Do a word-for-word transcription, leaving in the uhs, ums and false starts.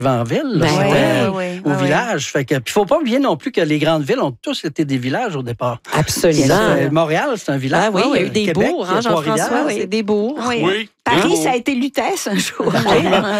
en ville, là, Ben c'était, oui, euh, oui, au oui, village. Fait que, puis il ne faut pas oublier non plus que les grandes villes ont tous été des villages au départ. Absolument. Euh, Montréal, c'est un village. Ah oui, il y a eu des Québec, bourgs, il y a hein, Jean-François, Trois-Rivières. c'est des bourgs. Oui. Oui. Paris, Hein? ça a été Lutèce un jour.